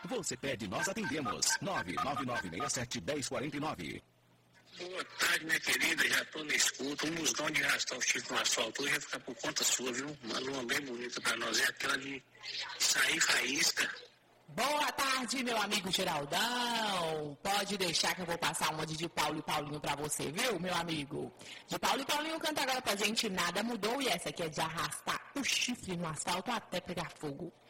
Você pede, nós atendemos. 999671049. Boa tarde, minha querida. Já tô na escuta. Um musgão de arrastar o chifre no asfalto hoje vai ficar por conta sua, viu? Manda uma bem bonita pra nós. É aquela de sair faísca. Boa tarde, meu amigo Geraldão. Pode deixar que eu vou passar uma de Paulo e Paulinho pra você, viu, meu amigo? De Paulo e Paulinho canta agora pra gente Nada Mudou. E essa aqui é de arrastar o chifre no asfalto até pegar fogo.